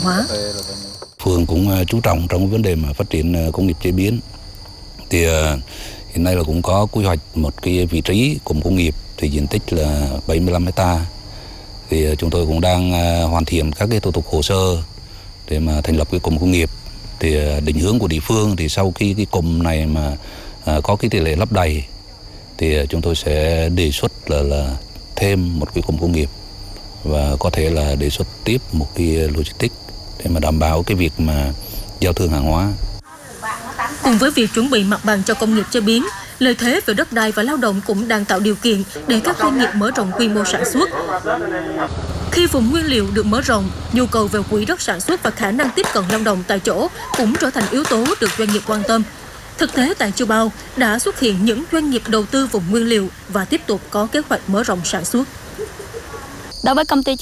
hóa. Phường cũng chú trọng trong vấn đề mà phát triển công nghiệp chế biến. Thì hiện nay là cũng có quy hoạch một cái vị trí cụm công nghiệp thì diện tích là 75 hectare. Thì chúng tôi cũng đang hoàn thiện các cái thủ tục hồ sơ để mà thành lập cái cụm công nghiệp. Thì định hướng của địa phương thì sau khi cái cụm này mà có cái tỷ lệ lấp đầy thì chúng tôi sẽ đề xuất là thêm một cái cụm công nghiệp và có thể là đề xuất tiếp một cái logistics để mà đảm bảo cái việc mà giao thương hàng hóa. Cùng với việc chuẩn bị mặt bằng cho công nghiệp chế biến, lợi thế về đất đai và lao động cũng đang tạo điều kiện để các doanh nghiệp mở rộng quy mô sản xuất. Khi vùng nguyên liệu được mở rộng, nhu cầu về quỹ đất sản xuất và khả năng tiếp cận lao động tại chỗ cũng trở thành yếu tố được doanh nghiệp quan tâm. Thực tế tại Châu Bao đã xuất hiện những doanh nghiệp đầu tư vùng nguyên liệu và tiếp tục có kế hoạch mở rộng sản xuất. Đối với công ty